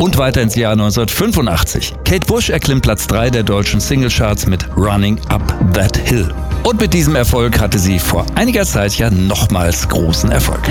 Und weiter ins Jahr 1985. Kate Bush erklimmt Platz 3 der deutschen Singlecharts mit Running Up That Hill. Und mit diesem Erfolg hatte sie vor einiger Zeit ja nochmals großen Erfolg.